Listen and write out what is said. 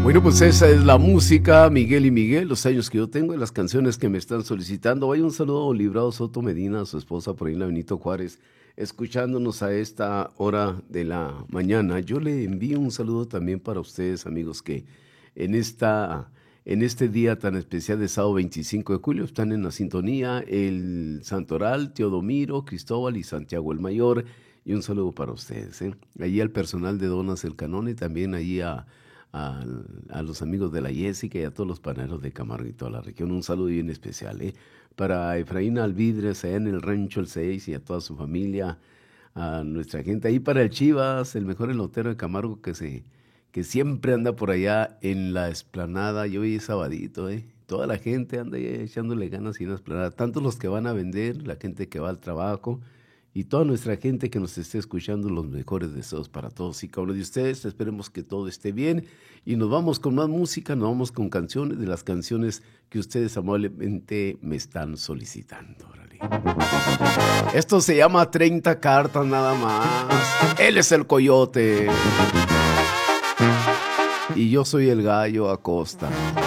Bueno, pues esa es la música, Miguel y Miguel, los años que yo tengo y las canciones que me están solicitando. Vaya un saludo a Librado Soto Medina, a su esposa por ahí en la Benito Juárez, escuchándonos a esta hora de la mañana. Yo le envío un saludo también para ustedes, amigos, que en este día tan especial de sábado 25 de julio están en la sintonía el Santoral, Teodomiro, Cristóbal y Santiago el Mayor. Y un saludo para ustedes, ¿eh? Allí al personal de Donas el Canón y también allí a los amigos de la Jessica y a todos los panaderos de Camargo y toda la región. Un saludo bien especial, ¿eh? Para Efraín Alvidres, allá en el Rancho El 6 y a toda su familia, a nuestra gente. Ahí para el Chivas, el mejor elotero de Camargo que siempre anda por allá en la explanada. Yo hoy es sabadito, ¿eh? Toda la gente anda ahí echándole ganas y en la explanada. Tanto los que van a vender, la gente que va al trabajo, y toda nuestra gente que nos esté escuchando, los mejores deseos para todos y cada uno de ustedes. Esperemos que todo esté bien y nos vamos con más música, nos vamos con canciones de las canciones que ustedes amablemente me están solicitando. Órale. Esto se llama 30 cartas nada más. Él es el Coyote y yo soy el Gallo Acosta.